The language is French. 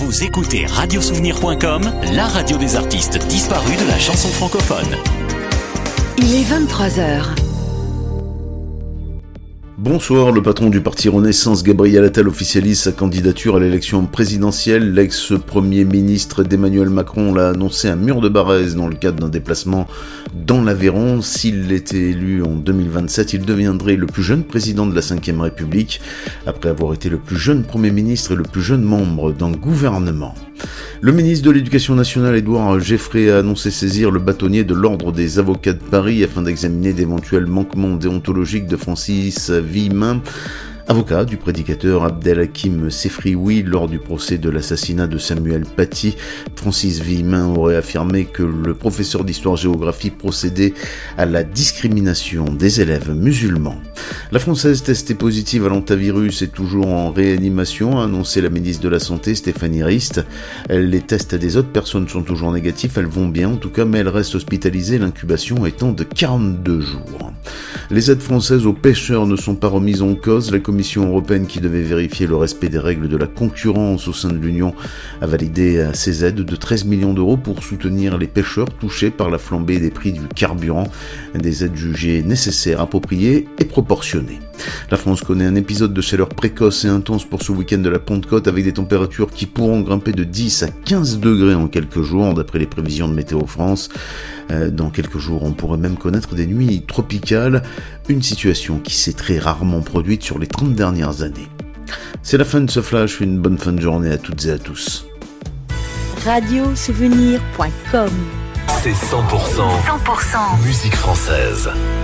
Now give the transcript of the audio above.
Vous écoutez radiosouvenir.com, la radio des artistes disparus de la chanson francophone. Il est 23h. Bonsoir, le patron du parti Renaissance, Gabriel Attal, officialise sa candidature à l'élection présidentielle. L'ex-premier ministre d'Emmanuel Macron l'a annoncé à Mur-de-Barrez dans le cadre d'un déplacement dans l'Aveyron. S'il était élu en 2027, il deviendrait le plus jeune président de la Ve République, après avoir été le plus jeune Premier ministre et le plus jeune membre d'un gouvernement. Le ministre de l'Éducation nationale, Édouard Geoffrey, a annoncé saisir le bâtonnier de l'Ordre des avocats de Paris afin d'examiner d'éventuels manquements déontologiques de Francis Villemin, avocat du prédicateur Abdelhakim Sefrioui lors du procès de l'assassinat de Samuel Paty. Francis Villemin aurait affirmé que le professeur d'histoire-géographie procédait à la discrimination des élèves musulmans. La Française testée positive à l'hantavirus est toujours en réanimation, a annoncé la ministre de la Santé Stéphanie Rist. Les tests des autres personnes sont toujours négatifs, elles vont bien en tout cas, mais elles restent hospitalisées, l'incubation étant de 42 jours. Les aides françaises aux pêcheurs ne sont pas remises en cause. La Commission européenne, qui devait vérifier le respect des règles de la concurrence au sein de l'Union, a validé ces aides de 13 millions d'euros pour soutenir les pêcheurs touchés par la flambée des prix du carburant. Des aides jugées nécessaires, appropriées et proportionnées. La France connaît un épisode de chaleur précoce et intense pour ce week-end de la Pentecôte, avec des températures qui pourront grimper de 10 à 15 degrés en quelques jours, d'après les prévisions de Météo France. Dans quelques jours, on pourrait même connaître des nuits tropicales, une situation qui s'est très rarement produite sur les 30 dernières années. C'est la fin de ce flash, une bonne fin de journée à toutes et à tous. Radiosouvenir.com. C'est 100% musique française.